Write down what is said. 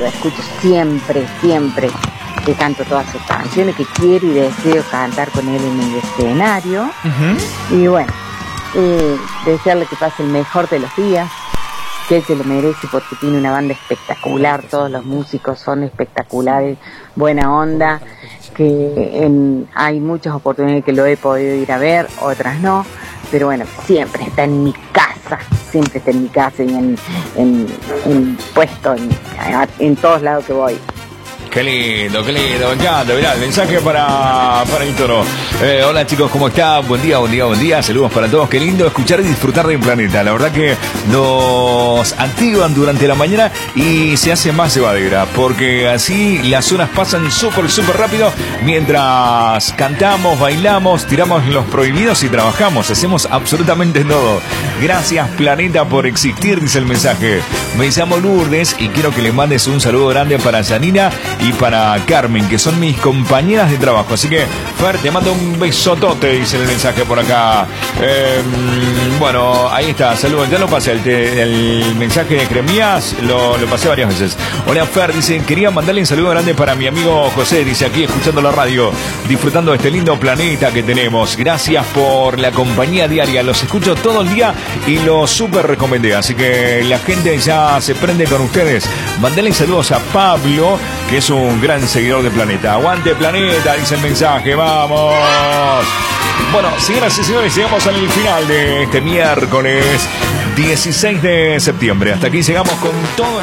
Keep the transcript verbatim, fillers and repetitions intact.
lo escucho siempre, siempre. Que canto todas sus canciones, que quiero y deseo cantar con él en el escenario. Uh-huh. Y bueno, eh, desearle que pase el mejor de los días, que él se lo merece porque tiene una banda espectacular, todos los músicos son espectaculares, buena onda, que en, hay muchas oportunidades que lo he podido ir a ver, otras no, pero bueno, siempre está en mi casa, siempre está en mi casa y en, en, en puesto en, en todos lados que voy. Qué lindo, qué lindo, me encanta. Mirá, el mensaje para, para el toro. Eh, hola chicos, ¿cómo están? Buen día, buen día, buen día. Saludos para todos. Qué lindo escuchar y disfrutar del planeta. La verdad que nos activan durante la mañana y se hace más llevadera, porque así las horas pasan súper, súper rápido mientras cantamos, bailamos, tiramos los prohibidos y trabajamos. Hacemos absolutamente todo. Gracias, planeta, por existir, dice el mensaje. Me llamo Lourdes y quiero que le mandes un saludo grande para Janina y para Carmen, que son mis compañeras de trabajo. Así que, Fer, te mando un besotote, dice el mensaje por acá. Eh, bueno, ahí está, saludos. Ya lo pasé, el, el mensaje de Jeremías, lo, lo pasé varias veces. Hola, Fer, dice, quería mandarle un saludo grande para mi amigo José, dice, aquí escuchando la radio, disfrutando de este lindo planeta que tenemos. Gracias por la compañía diaria, los escucho todo el día y los súper recomendé. Así que la gente ya se prende con ustedes. Mandale saludos a Pablo, que es un gran seguidor de Planeta. Aguante Planeta, dice el mensaje, vamos. Bueno, señoras y señores, llegamos al final de este miércoles dieciséis de septiembre. Hasta aquí llegamos con todo.